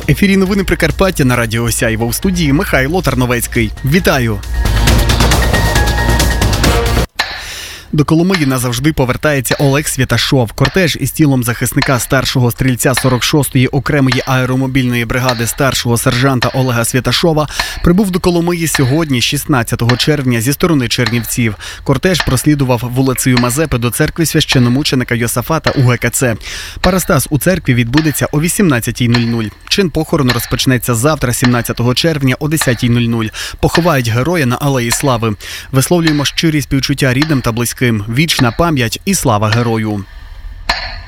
В ефірі новини Прикарпаття на Радіо Сяйво. У студії Михайло Тарновецький. Вітаю! До Коломиї назавжди повертається Олег Святашов. Кортеж із тілом захисника старшого стрільця 46-ї окремої аеромобільної бригади старшого сержанта Олега Святашова прибув до Коломиї сьогодні, 16 червня, зі сторони Чернівців. Кортеж прослідував вулицею Мазепи до церкви священномученика Йосафата у ГКЦ. Парастас у церкві відбудеться о 18:00. Чин похорону розпочнеться завтра, 17 червня, о 10:00. Поховають героя на Алеї Слави. Висловлюємо щирі співчуття рідним та близьким. Вічна пам'ять і слава герою!